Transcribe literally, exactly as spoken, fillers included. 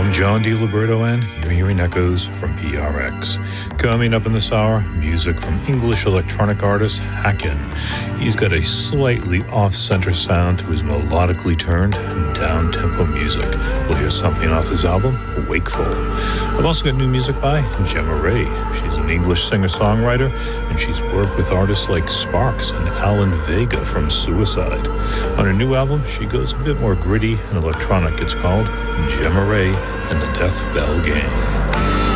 I'm John DiLiberto, and you're hearing echoes from P R X. Coming up in this hour, music from English electronic artist Hacken. He's got a slightly off-center sound to his melodically turned, down-tempo music. We'll hear something off his album, Wakeful. I've also got new music by Gemma Ray. She's an English singer-songwriter, and she's worked with artists like Sparks and Alan Vega from Suicide. On her new album, she goes a bit more gritty and electronic. It's called Gemma Ray and the Death Bell Gang.